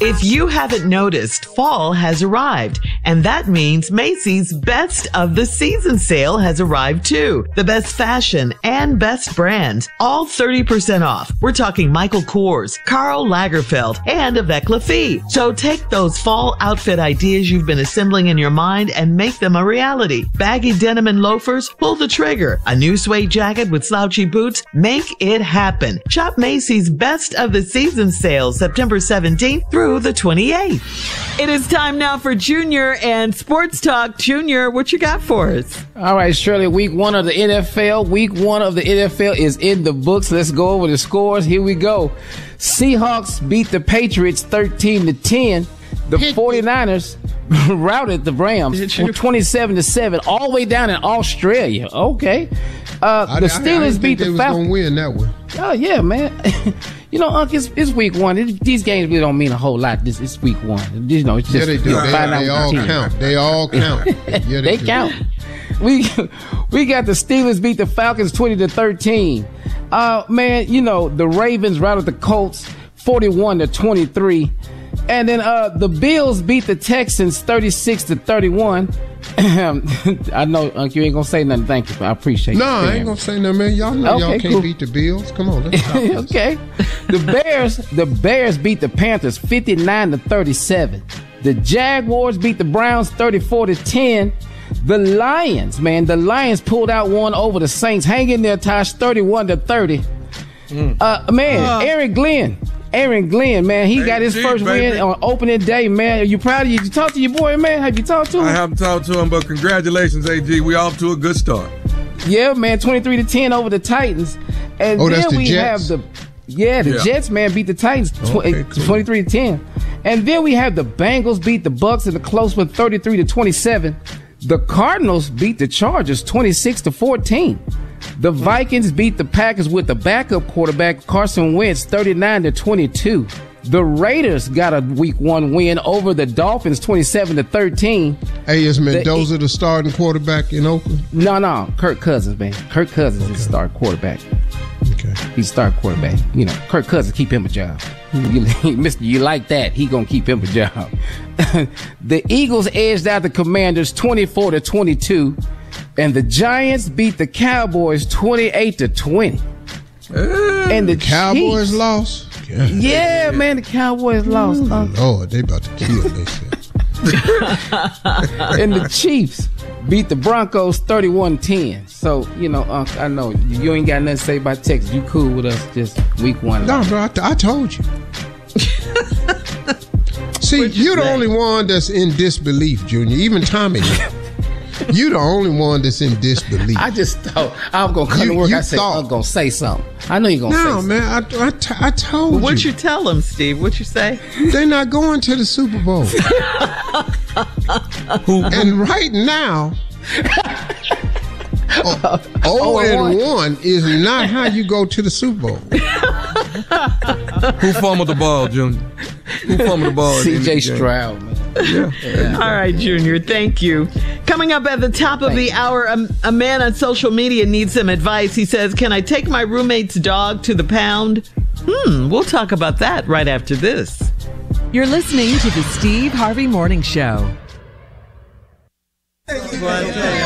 If you haven't noticed, fall has arrived, and that means Macy's Best of the Season sale has arrived too. The best fashion and best brands, all 30% off. We're talking Michael Kors, Karl Lagerfeld, and Avec La Fille. So take those fall outfit ideas you've been assembling in your mind and make them a reality. Baggy denim and loafers, pull the trigger. A new suede jacket with slouchy boots, make it happen. Shop Macy's Best of the Season sale September 17th through the 28th. It is time now for Junior and Sports Talk. Junior, what you got for us? All right, Shirley, week one of the NFL. Week one of the NFL is in the books. Let's go over the scores. Here we go. Seahawks beat the Patriots 13-10. The 49ers routed the Rams 27-7, all the way down in Australia. Okay. The Steelers beat the Falcons. They was going to win that one. Oh, yeah, man. You know, Unc, it's week one. These games really don't mean a whole lot. It's week one. You know, it's just they do. They all count. They all count. Yeah, they count. We got the Steelers beat the Falcons 20-13. Man, you know, the Ravens routed the Colts 41-23. And then the Bills beat the Texans 36-31. I know, Unc, you ain't gonna say nothing. Thank you. I appreciate it. No, I ain't gonna say nothing, man. Y'all know y'all can't beat the Bills. Come on, let's stop this. Okay. The Bears beat the Panthers 59-37. The Jaguars beat the Browns 34-10. The Lions pulled out one over the Saints. Hang in there, Tosh, 31-30. Aaron Glenn, man, he got his first win on opening day, man. Are you proud of you? Did you talk to your boy, man? Have you talked to him? I haven't talked to him, but congratulations, AG. We off to a good start. Yeah, man, 23-10 over the Titans. And then that's the we Jets? have the Jets, man, beat the Titans 23-10. And then we have the Bengals beat the Bucks in a close one 33-27. The Cardinals beat the Chargers 26-14. The Vikings beat the Packers with the backup quarterback Carson Wentz 39-22. The Raiders got a week one win over the Dolphins 27-13. Hey, is Mendoza the starting quarterback in Oakland? No, Kirk Cousins, man. Kirk Cousins is the starting quarterback. Okay. He's starting quarterback. You know, Kirk Cousins keep him a job. You like that, he gonna keep him a job. The Eagles edged out the Commanders 24-22. And the Giants beat the Cowboys 28-20. And the Cowboys Chiefs lost? Yeah, man, the Cowboys lost. Lord, they about to kill themselves. And the Chiefs beat the Broncos 31-10. So, you know, I know you ain't got nothing to say about Texas. You cool with us just week one. No, bro, I told you. See, you're the only one that's in disbelief, Junior. Even Tommy. You the only one that's in disbelief. I just thought I was going to come to work. I said, I'm going to say something. I know you're going to say something. No, man, I told you. What'd you tell them, Steve? What'd you say? They're not going to the Super Bowl. And right now, 0-1 is not how you go to the Super Bowl. Who fumbled the ball, Junior? Who fumbled the ball? C.J. Stroud, man. Yeah. All right, Junior, thank you. Coming up at the top of the hour, a man on social media needs some advice. He says, can I take my roommate's dog to the pound? We'll talk about that right after this. You're listening to the Steve Harvey Morning Show. Well,